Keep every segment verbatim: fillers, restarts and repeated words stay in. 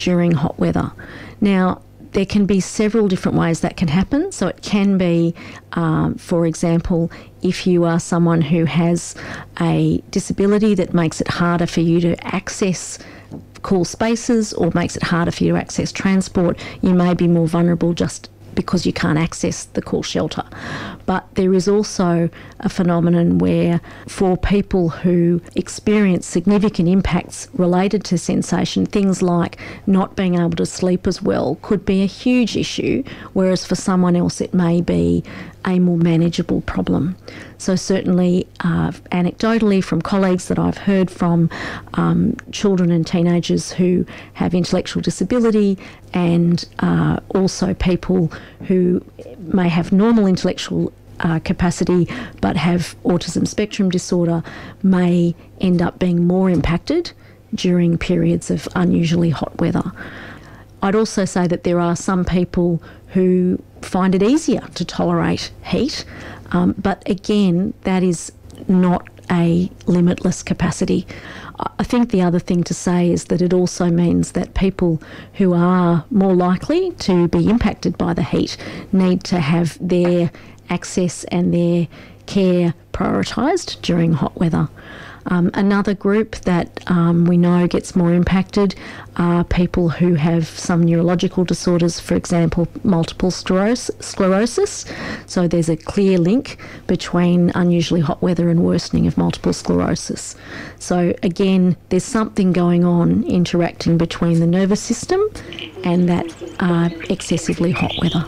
during hot weather. Now, there can be several different ways that can happen. So it can be, um, for example, if you are someone who has a disability that makes it harder for you to access cool spaces or makes it harder for you to access transport, you may be more vulnerable just because you can't access the cool shelter. But there is also a phenomenon where for people who experience significant impacts related to sensation, things like not being able to sleep as well could be a huge issue, whereas for someone else it may be a more manageable problem. So certainly uh, anecdotally from colleagues that I've heard from, um, children and teenagers who have intellectual disability, and uh, also people who may have normal intellectual uh, capacity but have autism spectrum disorder may end up being more impacted during periods of unusually hot weather. I'd also say that there are some people who find it easier to tolerate heat, um, but again, that is not a limitless capacity. I think the other thing to say is that it also means that people who are more likely to be impacted by the heat need to have their access and their care prioritised during hot weather. Um, another group that um, we know gets more impacted are people who have some neurological disorders, for example, multiple scleros- sclerosis. So there's a clear link between unusually hot weather and worsening of multiple sclerosis. So again, there's something going on interacting between the nervous system and that uh, excessively hot weather.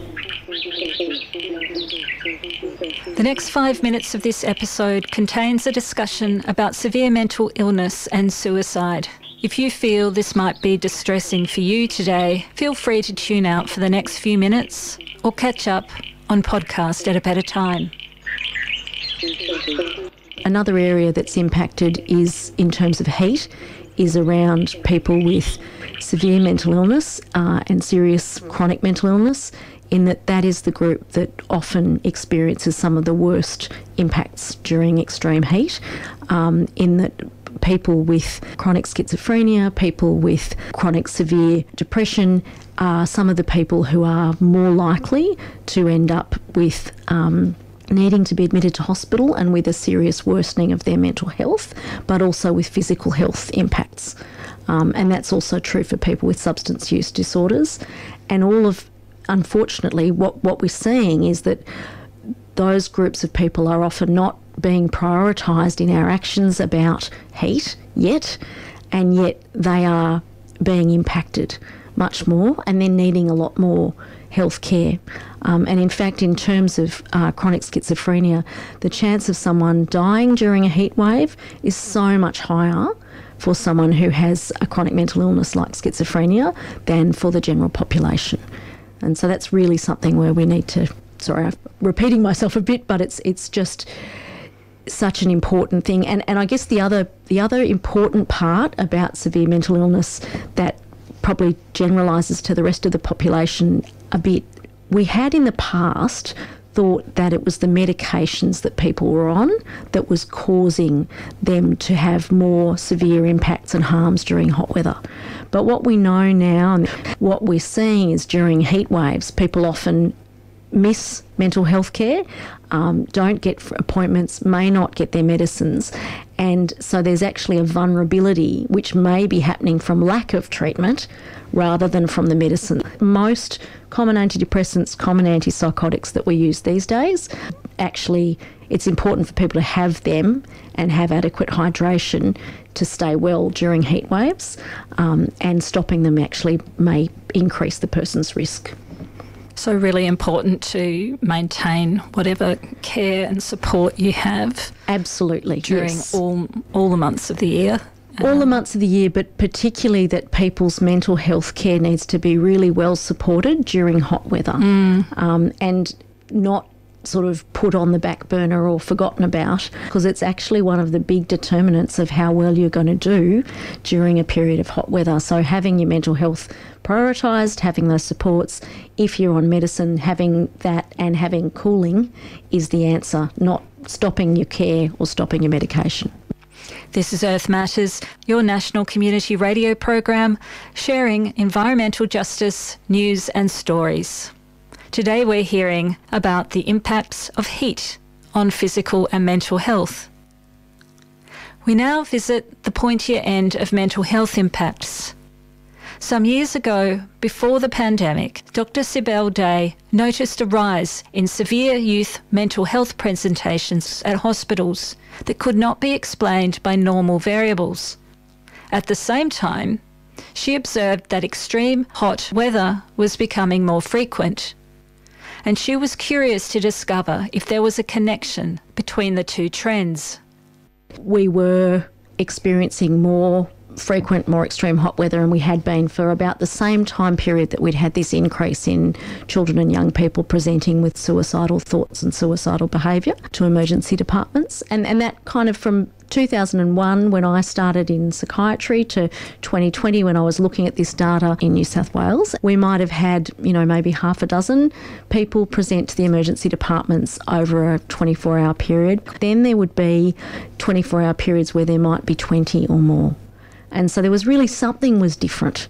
The next five minutes of this episode contains a discussion about severe mental illness and suicide. If you feel this might be distressing for you today, feel free to tune out for the next few minutes or catch up on podcast at a better time. Another area that's impacted is, in terms of heat, is around people with severe mental illness uh, and serious chronic mental illness, in that that is the group that often experiences some of the worst impacts during extreme heat, um, in that people with chronic schizophrenia, people with chronic severe depression are some of the people who are more likely to end up with um, needing to be admitted to hospital and with a serious worsening of their mental health, but also with physical health impacts. Um, and that's also true for people with substance use disorders. And all of Unfortunately, what, what we're seeing is that those groups of people are often not being prioritised in our actions about heat yet, and yet they are being impacted much more and then needing a lot more health care. Um, and in fact, in terms of uh, chronic schizophrenia, the chance of someone dying during a heat wave is so much higher for someone who has a chronic mental illness like schizophrenia than for the general population. And so that's really something where we need to, sorry, I'm repeating myself a bit, but it's it's just such an important thing. And and I guess the other the other important part about severe mental illness that probably generalises to the rest of the population a bit, we had in the past thought that it was the medications that people were on that was causing them to have more severe impacts and harms during hot weather. But what we know now and what we're seeing is during heat waves, people often miss mental health care, um, don't get appointments, may not get their medicines. And so there's actually a vulnerability which may be happening from lack of treatment rather than from the medicine. Most common antidepressants, common antipsychotics that we use these days, actually it's important for people to have them and have adequate hydration to stay well during heat waves, um, and stopping them actually may increase the person's risk. So really important to maintain whatever care and support you have. Absolutely, during yes. all all the months of the year. All the months of the year, but particularly that people's mental health care needs to be really well supported during hot weather, mm. um, and not sort of put on the back burner or forgotten about, because it's actually one of the big determinants of how well you're going to do during a period of hot weather. So having your mental health prioritised, having those supports, if you're on medicine, having that and having cooling is the answer, not stopping your care or stopping your medication. This is Earth Matters, your national community radio program sharing environmental justice, news and stories. Today we're hearing about the impacts of heat on physical and mental health. We now visit the pointier end of mental health impacts. Some years ago, before the pandemic, Doctor Sibel Day noticed a rise in severe youth mental health presentations at hospitals that could not be explained by normal variables. At the same time, she observed that extreme hot weather was becoming more frequent, and she was curious to discover if there was a connection between the two trends. We were experiencing more frequent, more extreme hot weather, and we had been for about the same time period that we'd had this increase in children and young people presenting with suicidal thoughts and suicidal behaviour to emergency departments. And, and that kind of from two thousand one, when I started in psychiatry, to twenty twenty, when I was looking at this data in New South Wales, we might have had, you know, maybe half a dozen people present to the emergency departments over a twenty-four hour period. Then there would be twenty-four hour periods where there might be twenty or more. And so there was really something was different.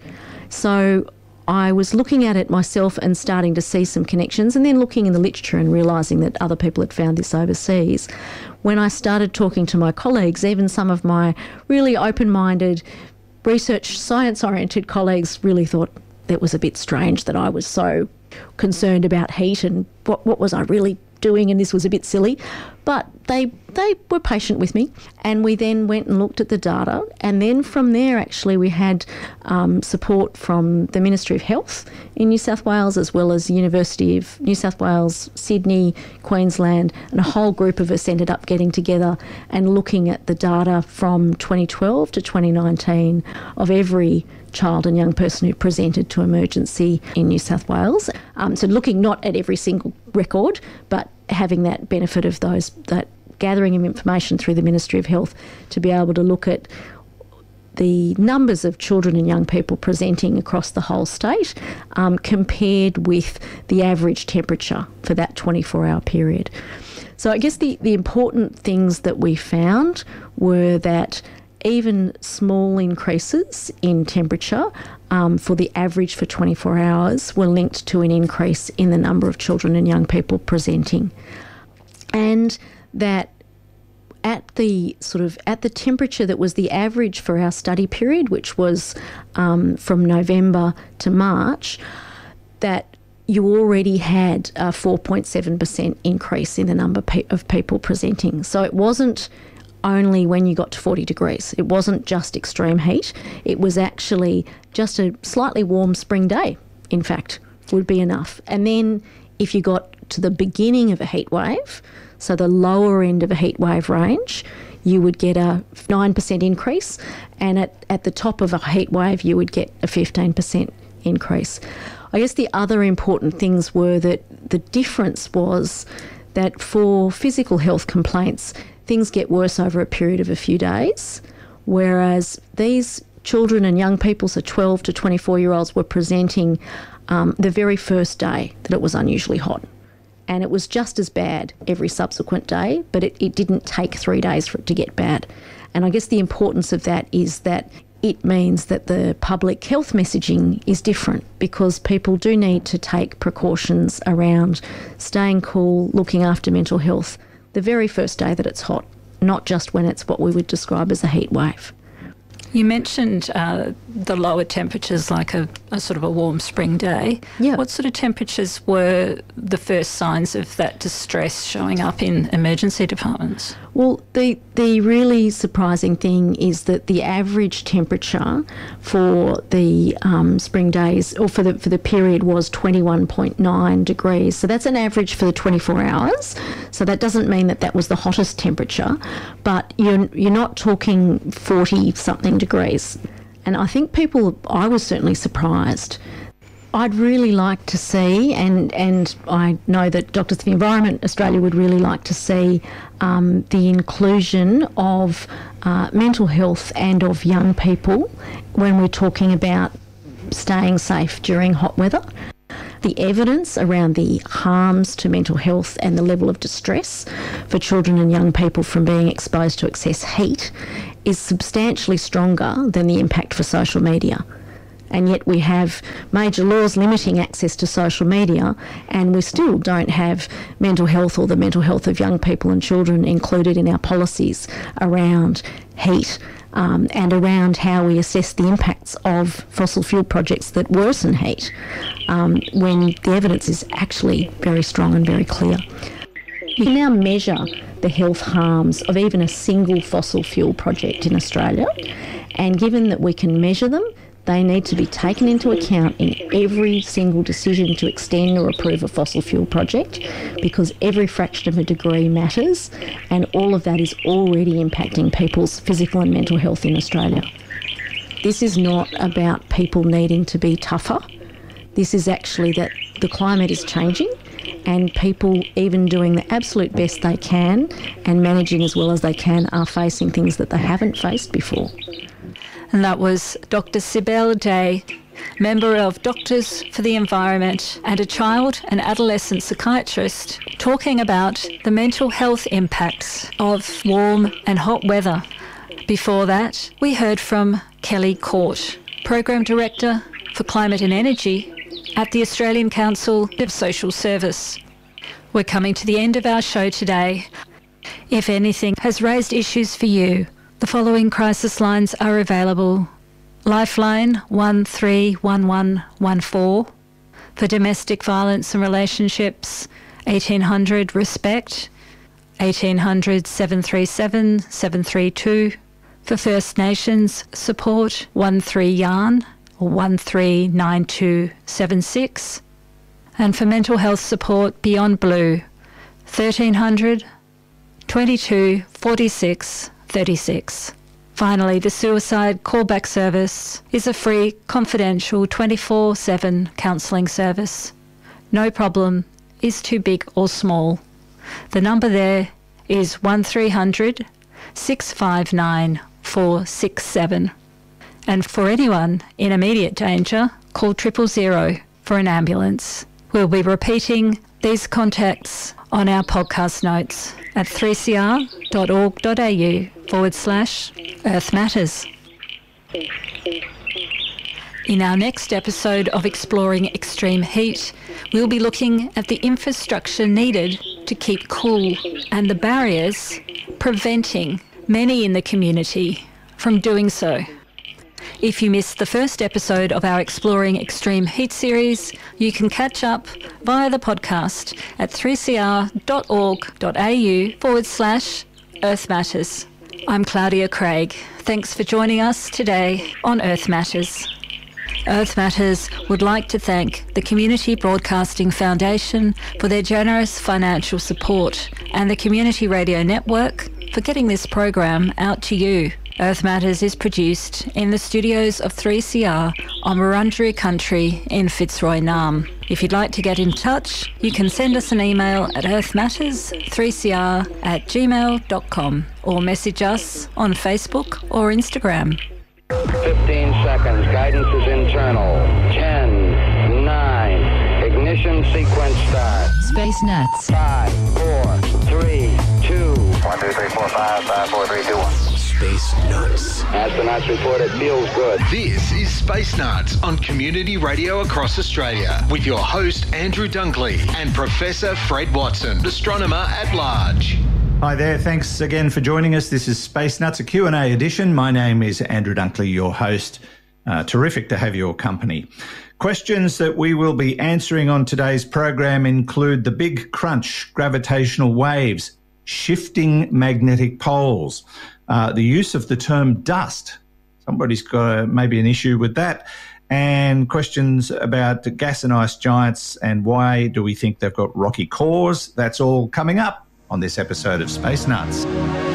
So I was looking at it myself and starting to see some connections, and then looking in the literature and realising that other people had found this overseas. When I started talking to my colleagues, even some of my really open-minded, research, science-oriented colleagues really thought that was a bit strange that I was so concerned about heat and what, what was I really doing, and this was a bit silly. But they they were patient with me, and we then went and looked at the data, and then from there actually we had um, support from the Ministry of Health in New South Wales, as well as the University of New South Wales, Sydney, Queensland, and a whole group of us ended up getting together and looking at the data from twenty twelve to twenty nineteen of every child and young person who presented to emergency in New South Wales. Um, so looking not at every single record, but having that benefit of those, that gathering of information through the Ministry of Health to be able to look at the numbers of children and young people presenting across the whole state um, compared with the average temperature for that twenty-four hour period. So I guess the, the important things that we found were that even small increases in temperature um, for the average for twenty-four hours were linked to an increase in the number of children and young people presenting. And that at the sort of at the temperature that was the average for our study period, which was um, from November to March, that you already had a four point seven percent increase in the number of people presenting. So it wasn't only when you got to forty degrees. It wasn't just extreme heat. It was actually just a slightly warm spring day, in fact, would be enough. And then if you got to the beginning of a heat wave, so the lower end of a heat wave range, you would get a nine percent increase, and at, at the top of a heat wave, you would get a fifteen percent increase. I guess the other important things were that the difference was that for physical health complaints, things get worse over a period of a few days, whereas these children and young people, so twelve to twenty-four year olds, were presenting um, the very first day that it was unusually hot. And it was just as bad every subsequent day, but it, it didn't take three days for it to get bad. And I guess the importance of that is that it means that the public health messaging is different, because people do need to take precautions around staying cool, looking after mental health the very first day that it's hot, not just when it's what we would describe as a heat wave. You mentioned uh, the lower temperatures, like a, a sort of a warm spring day. Yeah. What sort of temperatures were the first signs of that distress showing up in emergency departments? Well, the the really surprising thing is that the average temperature for the um, spring days, or for the for the period, was twenty-one point nine degrees. So that's an average for the twenty-four hours. So that doesn't mean that that was the hottest temperature, but you're you're not talking forty something degrees. And I think people, I was certainly surprised. I'd really like to see, and, and I know that Doctors for the Environment Australia would really like to see um, the inclusion of uh, mental health and of young people when we're talking about staying safe during hot weather. The evidence around the harms to mental health and the level of distress for children and young people from being exposed to excess heat is substantially stronger than the impact for social media. And yet we have major laws limiting access to social media, and we still don't have mental health or the mental health of young people and children included in our policies around heat um, and around how we assess the impacts of fossil fuel projects that worsen heat, um, when the evidence is actually very strong and very clear. You can now measure the health harms of even a single fossil fuel project in Australia, and given that we can measure them, they need to be taken into account in every single decision to extend or approve a fossil fuel project, because every fraction of a degree matters, and all of that is already impacting people's physical and mental health in Australia. This is not about people needing to be tougher. This is actually that the climate is changing, and people, even doing the absolute best they can and managing as well as they can, are facing things that they haven't faced before. And that was Doctor Sibel Day, member of Doctors for the Environment and a child and adolescent psychiatrist, talking about the mental health impacts of warm and hot weather. Before that, we heard from Kelly Court, Program Director for Climate and Energy at the Australian Council of Social Service. We're coming to the end of our show today. If anything has raised issues for you, the following crisis lines are available. Lifeline one three one one one four. For domestic violence and relationships, eighteen hundred RESPECT, eighteen hundred seven three seven seven three two. For First Nations support, one three yarn or one three nine two seven six. And for mental health support, Beyond Blue, thirteen hundred twenty-two forty-six thirty-six. Finally, the Suicide Callback Service is a free, confidential, twenty-four seven counselling service. No problem is too big or small. The number there is one three hundred six five nine four six seven. And for anyone in immediate danger, call triple zero for an ambulance. We'll be repeating these contacts on our podcast notes at three c r dot org dot a u forward slash Earth Matters. In our next episode of Exploring Extreme Heat, we'll be looking at the infrastructure needed to keep cool and the barriers preventing many in the community from doing so. If you missed the first episode of our Exploring Extreme Heat series, you can catch up via the podcast at three c r dot org dot a u forward slash Earth Matters. I'm Claudia Craig. Thanks for joining us today on Earth Matters. Earth Matters would like to thank the Community Broadcasting Foundation for their generous financial support and the Community Radio Network for getting this program out to you. Earth Matters is produced in the studios of three C R on Wurundjeri country in Fitzroy Nam. If you'd like to get in touch, you can send us an email at earthmatters three c r at gmail dot com or message us on Facebook or Instagram. fifteen seconds. Guidance is internal. ten, nine. Ignition sequence start. Space Nuts. five, four, three, two. one, two, three, four, five, five, four, three, two, one. Space Nuts. Astronauts report it feels good. This is Space Nuts on Community Radio across Australia with your host Andrew Dunkley and Professor Fred Watson, astronomer at large. Hi there, thanks again for joining us. This is Space Nuts, a Q and A edition. My name is Andrew Dunkley, your host. Uh, terrific to have your company. Questions that we will be answering on today's program include the big crunch, gravitational waves, shifting magnetic poles, uh, the use of the term dust. Somebody's got a, maybe an issue with that. And questions about gas and ice giants and why do we think they've got rocky cores. That's all coming up on this episode of Space Nuts.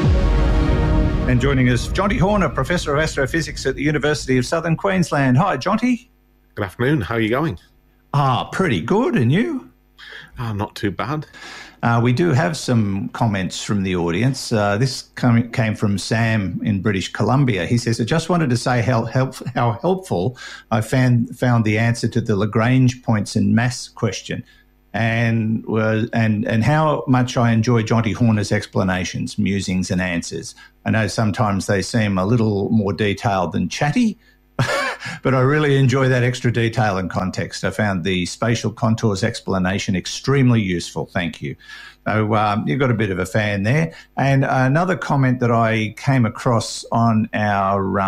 And joining us, Jonty Horner, Professor of Astrophysics at the University of Southern Queensland. Hi, Jonty. Good afternoon. How are you going? Ah, pretty good. And you? Ah, not too bad. Uh, we do have some comments from the audience. Uh, this com- came from Sam in British Columbia. He says, I just wanted to say how, help- how helpful I found, found the answer to the Lagrange points and mass question. and was and and how much I enjoy Jonty Horner's explanations, musings, and answers. I know sometimes they seem a little more detailed than chatty, but I really enjoy that extra detail and context. I found the spatial contours explanation extremely useful. Thank you. So um, you've got a bit of a fan there. And another comment that I came across on our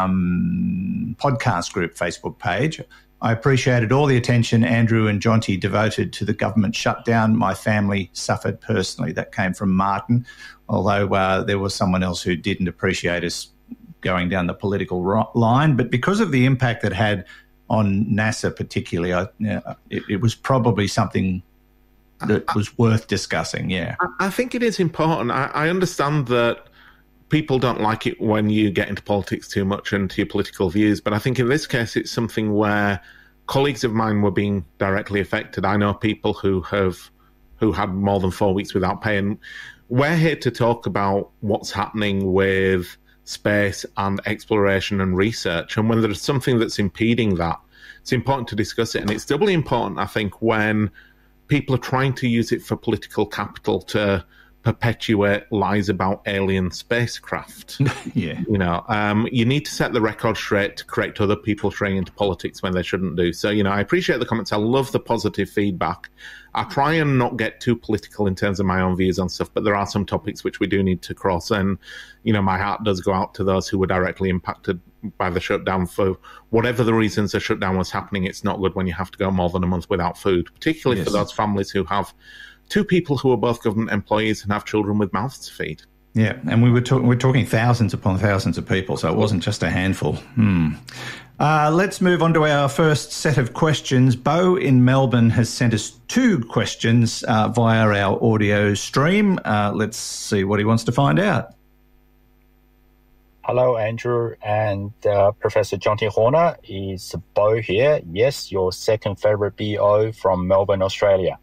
um, podcast group Facebook page, I appreciated all the attention Andrew and Jonty devoted to the government shutdown. My family suffered personally. That came from Martin, although uh, there was someone else who didn't appreciate us going down the political ro- line. But because of the impact it had on NASA particularly, I, you know, it, it was probably something that was worth discussing, yeah. I think it is important. I, I understand that people don't like it when you get into politics too much and to your political views, but I think in this case it's something where colleagues of mine were being directly affected. I know people who have who had more than four weeks without pay, and we're here to talk about what's happening with space and exploration and research, and when there's something that's impeding that, it's important to discuss it. And it's doubly important, I think, when people are trying to use it for political capital to perpetuate lies about alien spacecraft. Yeah. You know, um, you need to set the record straight to correct other people straying into politics when they shouldn't do. So, you know, I appreciate the comments. I love the positive feedback. I try and not get too political in terms of my own views on stuff, but there are some topics which we do need to cross. And, you know, my heart does go out to those who were directly impacted by the shutdown for whatever the reasons the shutdown was happening. It's not good when you have to go more than a month without food, particularly yes. for those families who have two people who are both government employees and have children with mouths to feed. Yeah, and we were, talk- we're talking thousands upon thousands of people, so it wasn't just a handful. Hmm. Uh, let's move on to our first set of questions. Bo in Melbourne has sent us two questions uh, via our audio stream. Uh, let's see what he wants to find out. Hello, Andrew and uh, Professor Jonty Horner. It's Bo here. Yes, your second favourite B O from Melbourne, Australia.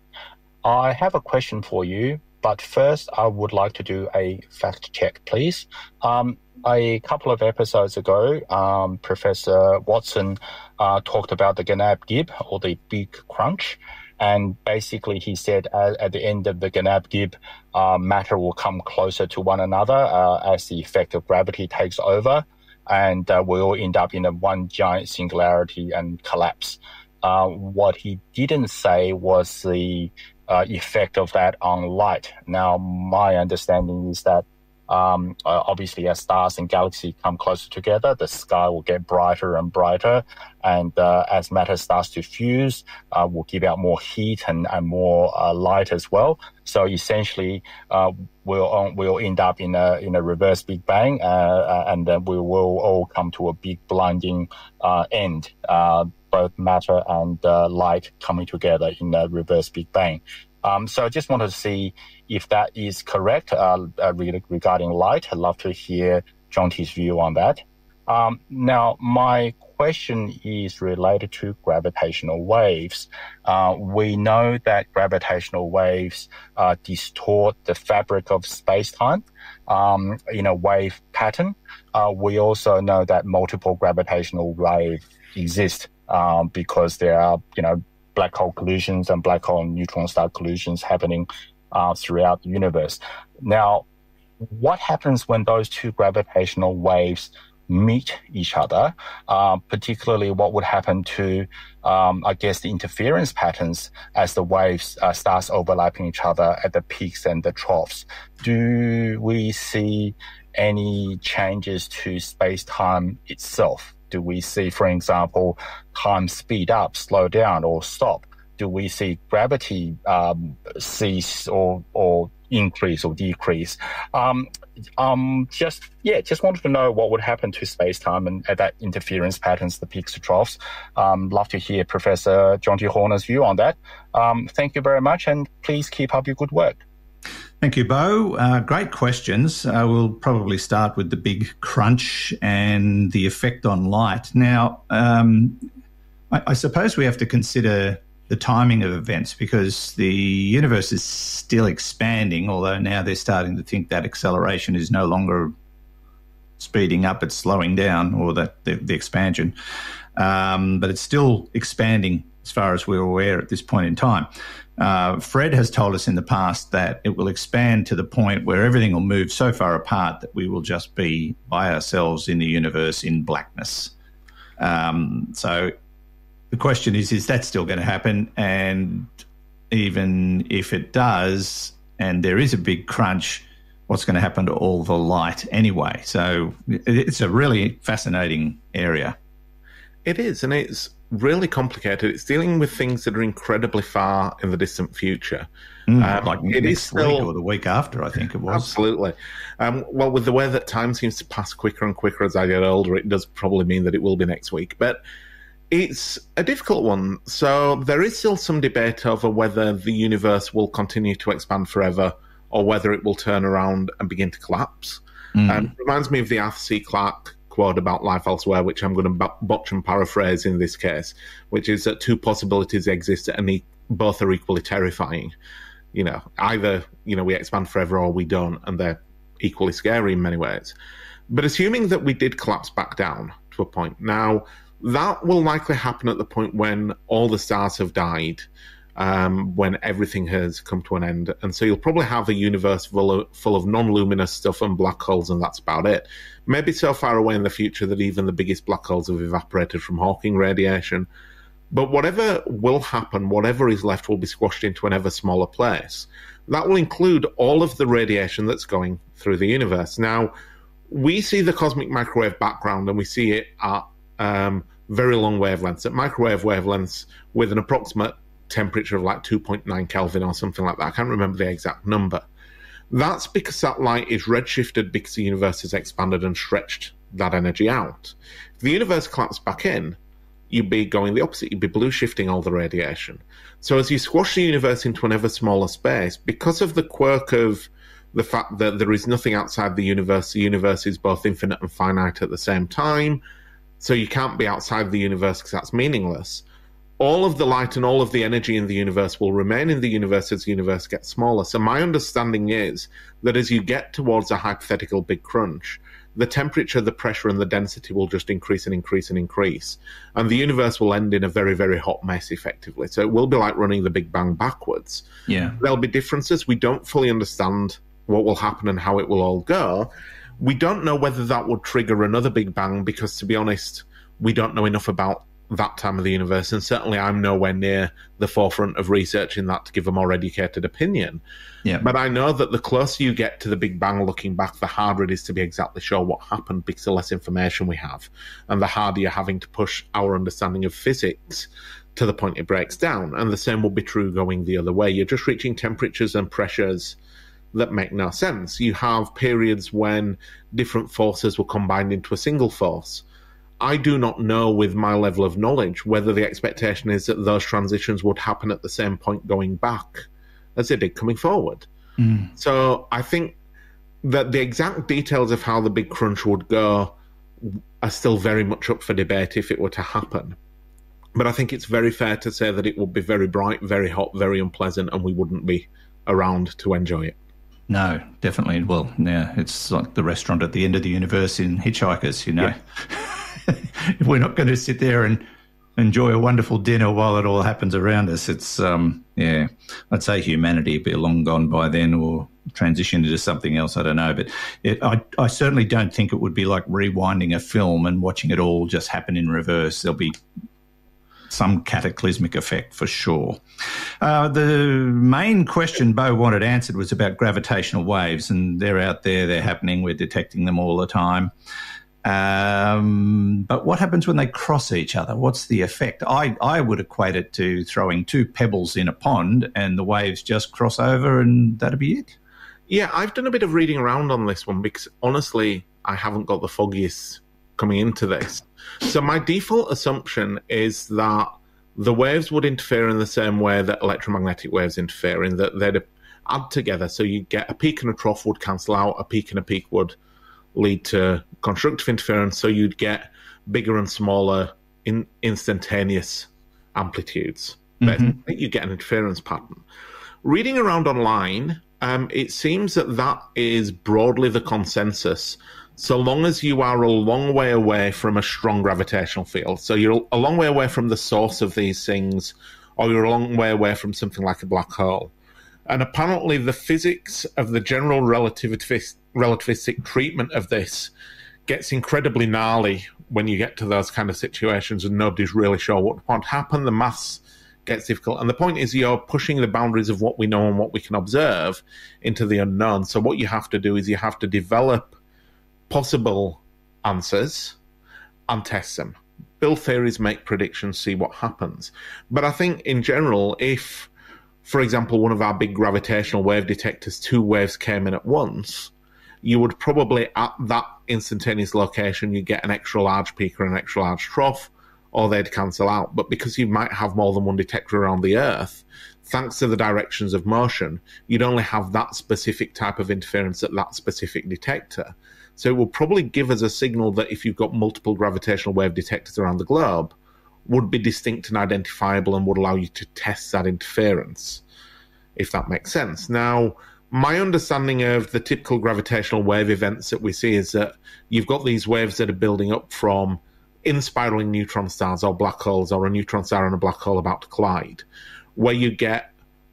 I have a question for you, but first I would like to do a fact check, please. Um, a couple of episodes ago, um, Professor Watson uh, talked about the Ghanaib Gib, or the Big Crunch, and basically he said at, at the end of the Ghanaib Gib, uh, matter will come closer to one another uh, as the effect of gravity takes over, and uh, we'll end up in a one giant singularity and collapse. Uh, what he didn't say was the Uh, effect of that on light. Now, my understanding is that um, uh, obviously as stars and galaxies come closer together, the sky will get brighter and brighter, and uh, as matter starts to fuse, uh, will give out more heat and, and more uh, light as well. So essentially, uh, we'll uh, we'll end up in a in a reverse Big Bang, uh, and then we will all come to a big blinding uh, end. Uh, both matter and uh, light coming together in a reverse Big Bang. Um, so I just wanted to see if that is correct uh, uh, regarding light. I'd love to hear Jonty's view on that. Um, now, my question is related to gravitational waves. Uh, we know that gravitational waves uh, distort the fabric of space-time um, in a wave pattern. Uh, we also know that multiple gravitational waves exist Um, because there are, you know, black hole collisions and black hole and neutron star collisions happening uh, throughout the universe. Now, what happens when those two gravitational waves meet each other? Uh, particularly, what would happen to, um, I guess, the interference patterns as the waves uh, starts overlapping each other at the peaks and the troughs? Do we see any changes to space-time itself? Do we see, for example, time speed up, slow down, or stop? Do we see gravity um, cease or or increase or decrease? Um, um, just yeah, just wanted to know what would happen to space-time and at that interference patterns, the peaks to troughs. Um, love to hear Professor Jonty Horner's view on that. Um, thank you very much, and please keep up your good work. Thank you, Bo. Uh, great questions. Uh, we'll probably start with the Big Crunch and the effect on light. Now, um, I, I suppose we have to consider the timing of events because the universe is still expanding, although now they're starting to think that acceleration is no longer speeding up, it's slowing down, or that the, the expansion. Um, but it's still expanding as far as we're aware at this point in time. Uh, Fred has told us in the past that it will expand to the point where everything will move so far apart that we will just be by ourselves in the universe in blackness. Um, so the question is, is that still going to happen? And even if it does, and there is a big crunch, what's going to happen to all the light anyway? So it's a really fascinating area. It is, and it's really complicated. It's dealing with things that are incredibly far in the distant future. Mm, um, like it next is still, week or the week after, I think it was. Absolutely. Um, well, with the way that time seems to pass quicker and quicker as I get older, it does probably mean that it will be next week. But it's a difficult one. So there is still some debate over whether the universe will continue to expand forever or whether it will turn around and begin to collapse. Mm. Um, it reminds me of the Arthur C. Clarke quote about life elsewhere, which I'm going to botch and paraphrase in this case, which is that two possibilities exist and e- both are equally terrifying. You know, either, you know, we expand forever or we don't, and they're equally scary in many ways. But assuming that we did collapse back down to a point, now that will likely happen at the point when all the stars have died, um, when everything has come to an end. And so you'll probably have a universe full of, full of non-luminous stuff and black holes, and that's about it. Maybe so far away in the future that even the biggest black holes have evaporated from Hawking radiation. But whatever will happen, whatever is left will be squashed into an ever smaller place. That will include all of the radiation that's going through the universe. Now, we see the cosmic microwave background, and we see it at um, very long wavelengths, at microwave wavelengths with an approximate temperature of like two point nine Kelvin or something like that. I can't remember the exact number. That's because that light is redshifted because the universe has expanded and stretched that energy out. If the universe collapsed back in, you'd be going the opposite. You'd be blue shifting all the radiation. So as you squash the universe into an ever smaller space, because of the quirk of the fact that there is nothing outside the universe, the universe is both infinite and finite at the same time, so you can't be outside the universe because that's meaningless. All of the light and all of the energy in the universe will remain in the universe as the universe gets smaller. So my understanding is that as you get towards a hypothetical big crunch, the temperature, the pressure, and the density will just increase and increase and increase. And the universe will end in a very, very hot mess, effectively. So it will be like running the Big Bang backwards. Yeah. There'll be differences. We don't fully understand what will happen and how it will all go. We don't know whether that would trigger another Big Bang because, to be honest, we don't know enough about that time of the universe, and certainly I'm nowhere near the forefront of researching that to give a more educated opinion. Yeah. But I know that the closer you get to the Big Bang looking back, the harder it is to be exactly sure what happened because the less information we have, and the harder you're having to push our understanding of physics to the point it breaks down. And the same will be true going the other way. You're just reaching temperatures and pressures that make no sense. You have periods when different forces were combined into a single force. I do not know with my level of knowledge whether the expectation is that those transitions would happen at the same point going back as they did coming forward. Mm. So I think that the exact details of how the big crunch would go are still very much up for debate if it were to happen. But I think it's very fair to say that it would be very bright, very hot, very unpleasant, and we wouldn't be around to enjoy it. No, definitely. Well, yeah, it's like the restaurant at the end of the universe in Hitchhikers, you know. Yeah. We're not going to sit there and enjoy a wonderful dinner while it all happens around us. It's, um, yeah, I'd say humanity would be long gone by then or transitioned into something else. I don't know. But it, I, I certainly don't think it would be like rewinding a film and watching it all just happen in reverse. There'll be some cataclysmic effect for sure. Uh, the main question Bo wanted answered was about gravitational waves, and they're out there, they're happening, we're detecting them all the time. Um, but what happens when they cross each other? What's the effect? I, I would equate it to throwing two pebbles in a pond and the waves just cross over and that'd be it. Yeah, I've done a bit of reading around on this one because honestly, I haven't got the foggiest coming into this. So my default assumption is that the waves would interfere in the same way that electromagnetic waves interfere, in that they'd add together. So you get a peak and a trough would cancel out, a peak and a peak would lead to constructive interference, so you'd get bigger and smaller in instantaneous amplitudes. Mm-hmm. But you get an interference pattern. Reading around online, um, it seems that that is broadly the consensus. so long as you are a long way away from a strong gravitational field. So you're a long way away from the source of these things, or you're a long way away from something like a black hole. And apparently the physics of the general relativistic, relativistic treatment of this gets incredibly gnarly when you get to those kind of situations and nobody's really sure what would happen. The maths gets difficult. And the point is you're pushing the boundaries of what we know and what we can observe into the unknown. So what you have to do is you have to develop possible answers and test them. Build theories, make predictions, see what happens. But I think in general, if, for example, one of our big gravitational wave detectors, two waves came in at once, you would probably, at that instantaneous location, you get an extra large peak or an extra large trough, or they'd cancel out. But because you might have more than one detector around the Earth, thanks to the directions of motion, you'd only have that specific type of interference at that specific detector. So it will probably give us a signal that if you've got multiple gravitational wave detectors around the globe, would be distinct and identifiable and would allow you to test that interference, if that makes sense. Now, my understanding of the typical gravitational wave events that we see is that you've got these waves that are building up from in-spiraling neutron stars or black holes, or a neutron star and a black hole about to collide, where you get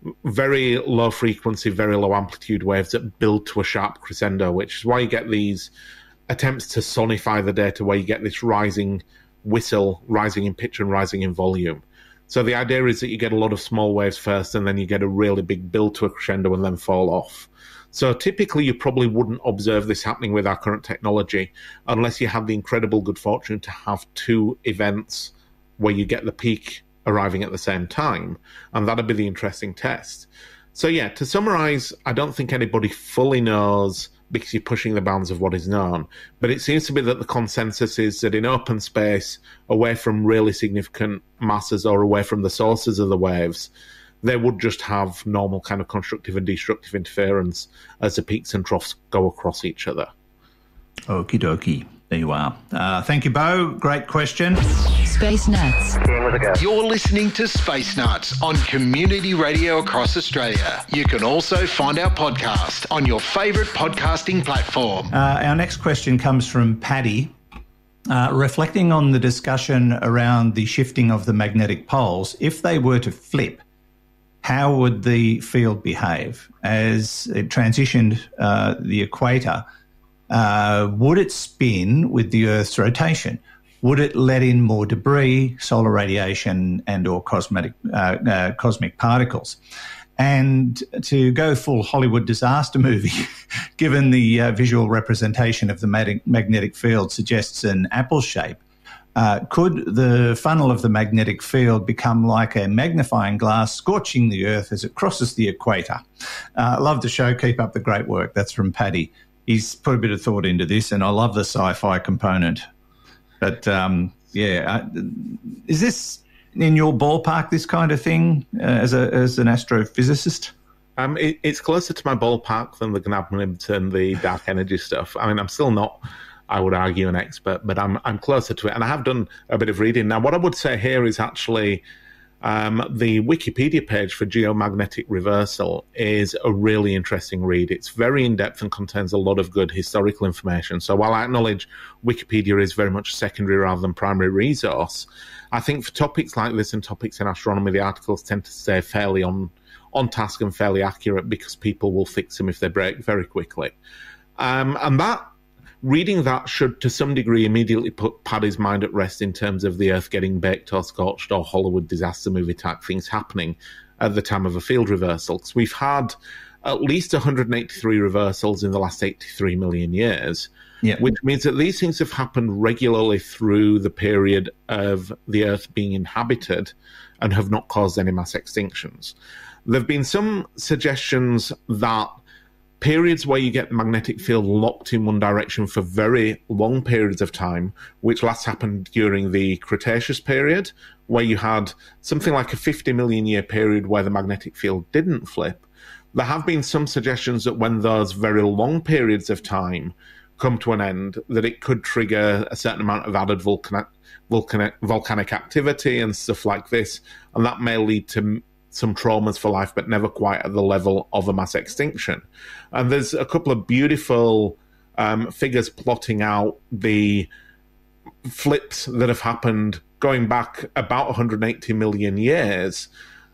very low frequency, very low amplitude waves that build to a sharp crescendo, which is why you get these attempts to sonify the data where you get this rising whistle, rising in pitch and rising in volume. So the idea is that you get a lot of small waves first and then you get a really big build to a crescendo and then fall off. So typically you probably wouldn't observe this happening with our current technology unless you have the incredible good fortune to have two events where you get the peak arriving at the same time, and that'd be the interesting test. So yeah, to summarize, I don't think anybody fully knows because you're pushing the bounds of what is known, but it seems to be that the consensus is that in open space, away from really significant masses or away from the sources of the waves, they would just have normal kind of constructive and destructive interference as the peaks and troughs go across each other. Okie dokie. There you are. Uh, thank you, Bo. Great question. Space Nuts. You're listening to Space Nuts on Community Radio across Australia. You can also find our podcast on your favourite podcasting platform. Uh, our next question comes from Paddy. Uh, reflecting on the discussion around the shifting of the magnetic poles, if they were to flip, how would the field behave as it transitioned uh, the equator? Uh, would it spin with the Earth's rotation? Would it let in more debris, solar radiation, and or cosmetic, uh, uh, cosmic particles? And to go full Hollywood disaster movie, given the uh, visual representation of the mag- magnetic field suggests an apple shape, uh, could the funnel of the magnetic field become like a magnifying glass scorching the Earth as it crosses the equator? Uh, love the show. Keep up the great work. That's from Paddy. He's put a bit of thought into this, and I love the sci-fi component. But, um, yeah, uh, is this in your ballpark, this kind of thing, uh, as a as an astrophysicist? Um, it, it's closer to my ballpark than the Gnabnibs and the dark energy stuff. I mean, I'm still not, I would argue, an expert, but I'm I'm closer to it. And I have done a bit of reading. Now, what I would say here is actually um, the Wikipedia page for geomagnetic reversal is a really interesting read. It's very in-depth and contains a lot of good historical information. So while I acknowledge Wikipedia is very much secondary rather than primary resource, I think for topics like this and topics in astronomy, the articles tend to stay fairly on, on task and fairly accurate because people will fix them if they break very quickly. Um, and that reading that should, to some degree, immediately put Paddy's mind at rest in terms of the Earth getting baked or scorched or Hollywood disaster movie type things happening at the time of a field reversal. Because we've had at least one hundred eighty-three reversals in the last eighty-three million years, yeah. Which means that these things have happened regularly through the period of the Earth being inhabited and have not caused any mass extinctions. There have been some suggestions that periods where you get the magnetic field locked in one direction for very long periods of time, which last happened during the Cretaceous period, where you had something like a fifty million year period where the magnetic field didn't flip. There have been some suggestions that when those very long periods of time come to an end, that it could trigger a certain amount of added volcanic, volcanic, volcanic activity and stuff like this, and that may lead to some traumas for life, but never quite at the level of a mass extinction. And there's a couple of beautiful um, figures plotting out the flips that have happened going back about one hundred eighty million years,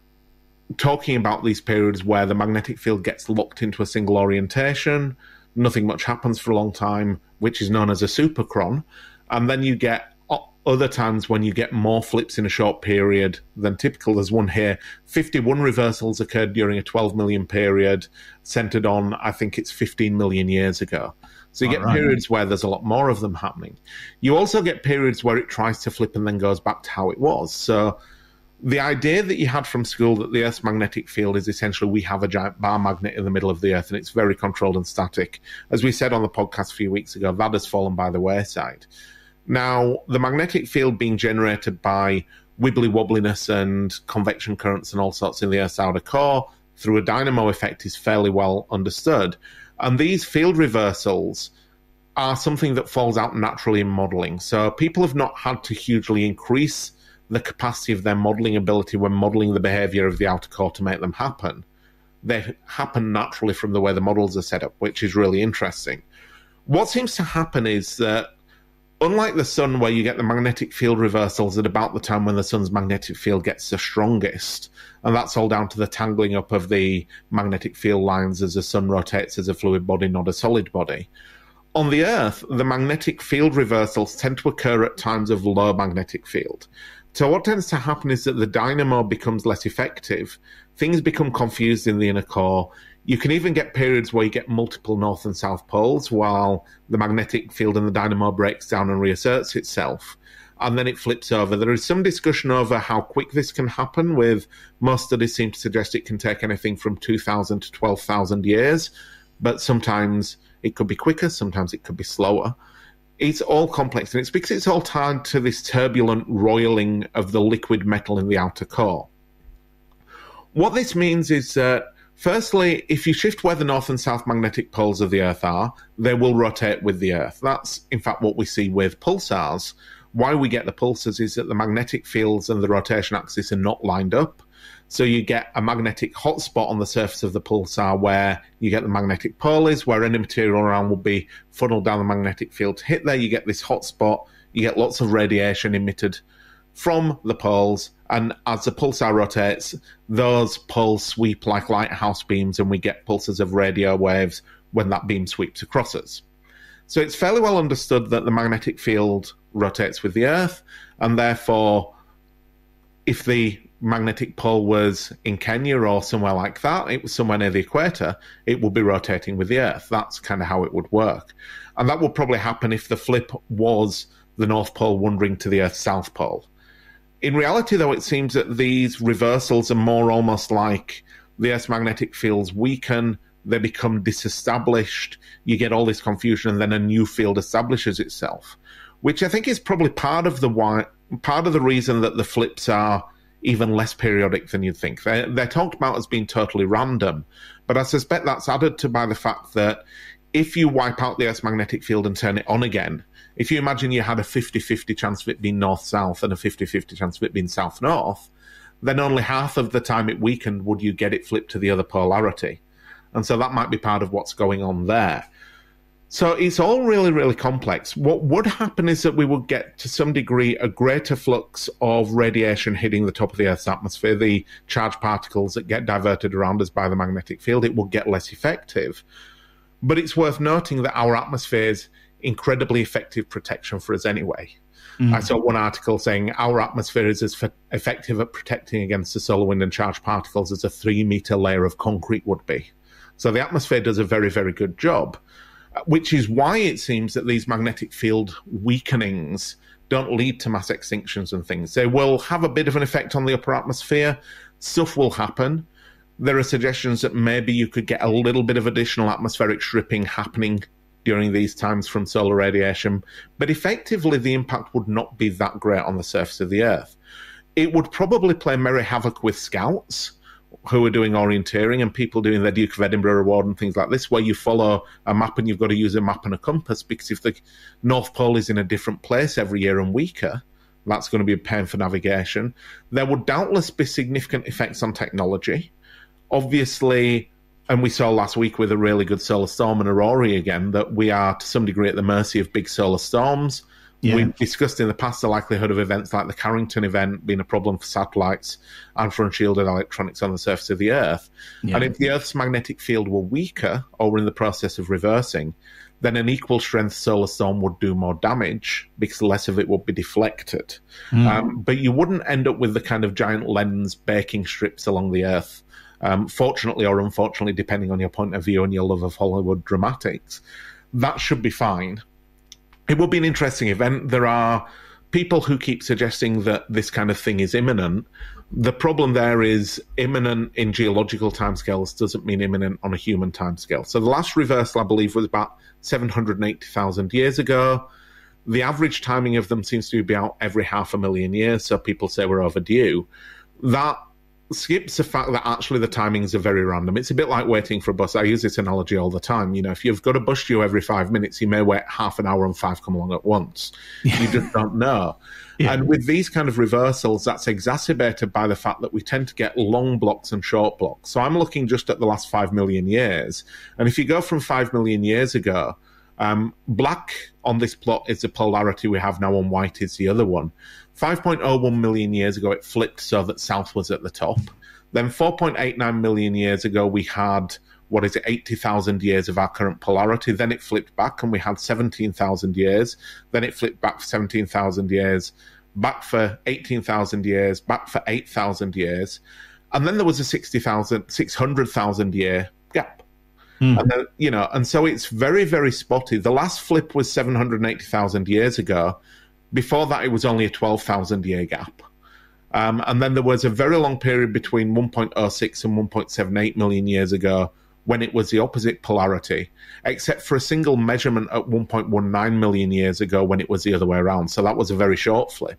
talking about these periods where the magnetic field gets locked into a single orientation, nothing much happens for a long time, which is known as a superchron, and then you get other times when you get more flips in a short period than typical. There's one here. fifty-one reversals occurred during a twelve million period, centered on, I think it's fifteen million years ago. So you All get right. periods where there's a lot more of them happening. You also get periods where it tries to flip and then goes back to how it was. So the idea that you had from school that the Earth's magnetic field is essentially we have a giant bar magnet in the middle of the Earth and it's very controlled and static. As we said on the podcast a few weeks ago, that has fallen by the wayside. Now, the magnetic field being generated by wibbly wobbliness and convection currents and all sorts in the Earth's outer core through a dynamo effect is fairly well understood. And these field reversals are something that falls out naturally in modelling. So people have not had to hugely increase the capacity of their modelling ability when modelling the behaviour of the outer core to make them happen. They happen naturally from the way the models are set up, which is really interesting. What seems to happen is that unlike the sun, where you get the magnetic field reversals at about the time when the sun's magnetic field gets the strongest, and that's all down to the tangling up of the magnetic field lines as the sun rotates as a fluid body, not a solid body. On the Earth, the magnetic field reversals tend to occur at times of low magnetic field. So what tends to happen is that the dynamo becomes less effective, things become confused in the inner core. You can even get periods where you get multiple north and south poles while the magnetic field in the dynamo breaks down and reasserts itself, and then it flips over. There is some discussion over how quick this can happen, with most studies seem to suggest it can take anything from two thousand to twelve thousand years, but sometimes it could be quicker, sometimes it could be slower. It's all complex, and it's because it's all tied to this turbulent roiling of the liquid metal in the outer core. What this means is that firstly, if you shift where the north and south magnetic poles of the Earth are, they will rotate with the Earth. That's, in fact, what we see with pulsars. Why we get the pulsars is that the magnetic fields and the rotation axis are not lined up. So you get a magnetic hotspot on the surface of the pulsar where you get the magnetic pole is, where any material around will be funneled down the magnetic field to hit there. You get this hotspot. You get lots of radiation emitted from the poles, and as the pulsar rotates, those poles sweep like lighthouse beams, and we get pulses of radio waves when that beam sweeps across us. So it's fairly well understood that the magnetic field rotates with the Earth, and therefore, if the magnetic pole was in Kenya or somewhere like that, it was somewhere near the equator, it would be rotating with the Earth. That's kind of how it would work. And that would probably happen if the flip was the North Pole wandering to the Earth's South Pole. In reality, though, it seems that these reversals are more almost like the Earth's magnetic fields weaken, they become disestablished, you get all this confusion, and then a new field establishes itself, which I think is probably part of the why, part of the reason that the flips are even less periodic than you'd think. They're, they're talked about as being totally random, but I suspect that's added to by the fact that if you wipe out the Earth's magnetic field and turn it on again, if you imagine you had a fifty-fifty chance of it being north-south and a fifty-fifty chance of it being south-north, then only half of the time it weakened would you get it flipped to the other polarity. And so that might be part of what's going on there. So it's all really, really complex. What would happen is that we would get, to some degree, a greater flux of radiation hitting the top of the Earth's atmosphere, the charged particles that get diverted around us by the magnetic field. It will get less effective. But it's worth noting that our atmosphere is incredibly effective protection for us anyway. Mm. I saw one article saying our atmosphere is as f- effective at protecting against the solar wind and charged particles as a three-meter layer of concrete would be. So the atmosphere does a very, very good job, which is why it seems that these magnetic field weakenings don't lead to mass extinctions and things. They will have a bit of an effect on the upper atmosphere. Stuff will happen. There are suggestions that maybe you could get a little bit of additional atmospheric stripping happening during these times from solar radiation, but effectively the impact would not be that great on the surface of the Earth. It would probably play merry havoc with scouts who are doing orienteering and people doing their Duke of Edinburgh Award and things like this, where you follow a map and you've got to use a map and a compass, because if the North Pole is in a different place every year and weaker, that's going to be a pain for navigation. There would doubtless be significant effects on technology. Obviously, and we saw last week with a really good solar storm and Aurora again that we are to some degree at the mercy of big solar storms. Yeah. We've discussed in the past the likelihood of events like the Carrington event being a problem for satellites and for unshielded electronics on the surface of the Earth. Yeah. And if the Earth's magnetic field were weaker or were in the process of reversing, then an equal strength solar storm would do more damage because less of it would be deflected. Mm. Um, but you wouldn't end up with the kind of giant lens baking strips along the Earth. Um, fortunately or unfortunately, depending on your point of view and your love of Hollywood dramatics, that should be fine. It would be an interesting event. There are people who keep suggesting that this kind of thing is imminent. The problem there is imminent in geological timescales doesn't mean imminent on a human timescale. So the last reversal, I believe, was about seven hundred eighty thousand years ago. The average timing of them seems to be out every half a million years, so people say we're overdue. That skips the fact that actually the timings are very random. It's a bit like waiting for a bus. I use this analogy all the time. You know, if you've got a bus due every five minutes, you may wait half an hour and five come along at once. Yeah. You just don't know. Yeah. And with these kind of reversals, that's exacerbated by the fact that we tend to get long blocks and short blocks. So I'm looking just at the last five million years. And if you go from five million years ago, um, black on this plot is the polarity we have now and white is the other one. five point oh one million years ago, it flipped so that south was at the top. Then four point eight nine million years ago, we had, what is it, eighty thousand years of our current polarity. Then it flipped back and we had seventeen thousand years. Then it flipped back for seventeen thousand years, back for eighteen thousand years, back for eight thousand years. And then there was a sixty thousand, six hundred thousand year gap. Mm. And then, you know, and so it's very, very spotty. The last flip was seven hundred eighty thousand years ago. Before that, it was only a twelve thousand year gap. Um, and then there was a very long period between one point oh six and one point seven eight million years ago when it was the opposite polarity, except for a single measurement at one point one nine million years ago when it was the other way around. So that was a very short flip.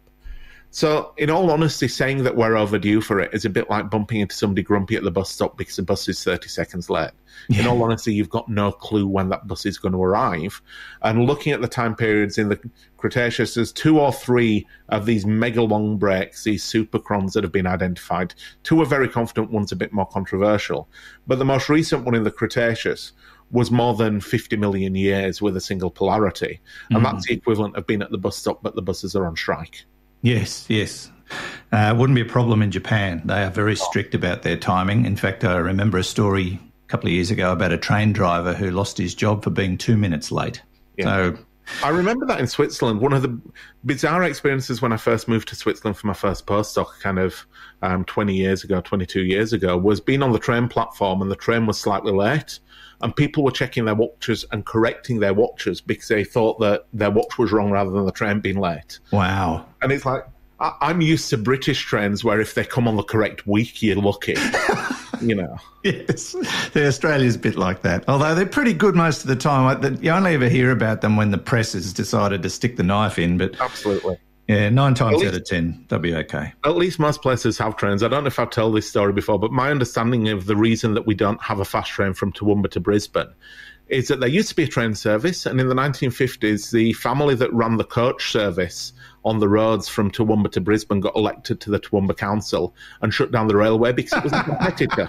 So in all honesty, saying that we're overdue for it is a bit like bumping into somebody grumpy at the bus stop because the bus is thirty seconds late. Yeah. In all honesty, you've got no clue when that bus is going to arrive. And looking at the time periods in the Cretaceous, there's two or three of these mega long breaks, these supercrons that have been identified. Two are very confident, one's a bit more controversial. But the most recent one in the Cretaceous was more than fifty million years with a single polarity. And mm. that's the equivalent of being at the bus stop, but the buses are on strike. Yes, yes. Uh, wouldn't be a problem in Japan. They are very strict about their timing. In fact, I remember a story a couple of years ago about a train driver who lost his job for being two minutes late. Yeah. So I remember that in Switzerland. One of the bizarre experiences when I first moved to Switzerland for my first postdoc kind of um, twenty years ago, twenty-two years ago, was being on the train platform and the train was slightly late. And people were checking their watches and correcting their watches because they thought that their watch was wrong rather than the train being late. Wow. And it's like, I- I'm used to British trains where if they come on the correct week, you're lucky. You know. Yes. The Australia's a bit like that. Although they're pretty good most of the time. You only ever hear about them when the press has decided to stick the knife in. But absolutely. Yeah, nine times least, out of ten, they'll be okay. At least most places have trains. I don't know if I've told this story before, but my understanding of the reason that we don't have a fast train from Toowoomba to Brisbane is that there used to be a train service, and in the nineteen fifties, the family that ran the coach service on the roads from Toowoomba to Brisbane got elected to the Toowoomba Council and shut down the railway because it was a competitor.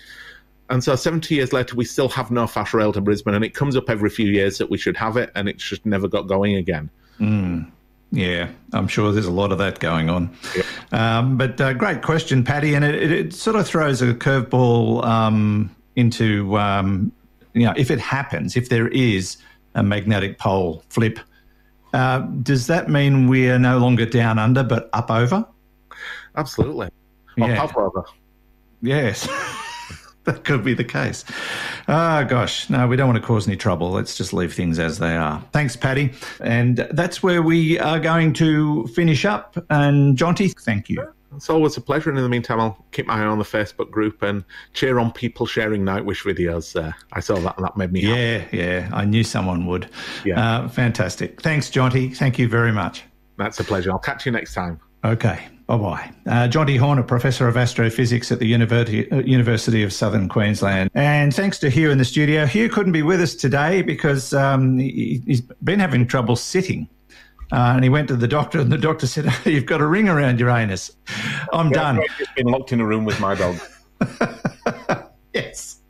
And so seventy years later, we still have no fast rail to Brisbane, and it comes up every few years that we should have it, and it just never got going again. Mm. Yeah, I'm sure there's a lot of that going on. Yep. Um, but uh, great question, Paddy, and it, it, it sort of throws a curveball um, into, um, you know, if it happens, if there is a magnetic pole flip, uh, does that mean we are no longer down under but up over? Absolutely. Or yeah. up over. Yes. That could be the case. Oh, gosh. No, we don't want to cause any trouble. Let's just leave things as they are. Thanks, Paddy. And that's where we are going to finish up. And, Jonty, thank you. It's always a pleasure. And in the meantime, I'll keep my eye on the Facebook group and cheer on people sharing Nightwish videos there. I saw that and that made me happy. Yeah, yeah. I knew someone would. Yeah. Uh, fantastic. Thanks, Jonty. Thank you very much. That's a pleasure. I'll catch you next time. Okay. Bye-bye. Uh, Jonty Horner, Professor of Astrophysics at the University, uh, University of Southern Queensland. And thanks to Hugh in the studio. Hugh couldn't be with us today because um, he, he's been having trouble sitting. Uh, and he went to the doctor, and the doctor said, oh, you've got a ring around your anus. I'm yeah, done. I've just been locked in a room with my dog. Yes. Yeah.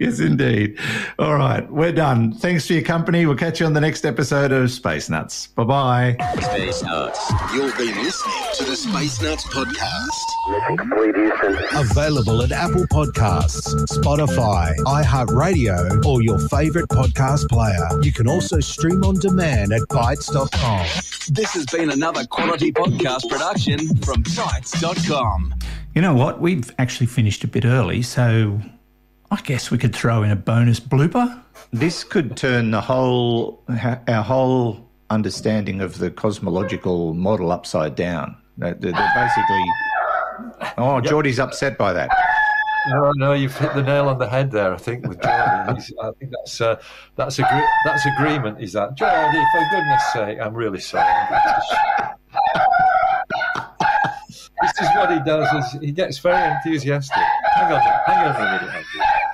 Yes, indeed. All right, we're done. Thanks for your company. We'll catch you on the next episode of Space Nuts. Bye-bye. Space Nuts. You've been listening to the Space Nuts podcast. Mission complete, Houston. Available at Apple Podcasts, Spotify, iHeartRadio, or your favourite podcast player. You can also stream on demand at bytes dot com. This has been another quality podcast production from bytes dot com. You know what? We've actually finished a bit early, so I guess we could throw in a bonus blooper. This could turn the whole, our whole understanding of the cosmological model upside down. They're, they're basically... Oh, Geordie's upset by that. No, no, you've hit the nail on the head there. I think with Geordie, He's, I think that's uh, that's agree- that's agreement. Is that Geordie? For goodness' sake, I'm really sorry. This is what he does. Is he gets very enthusiastic. Hang on, hang on a minute, Andrew.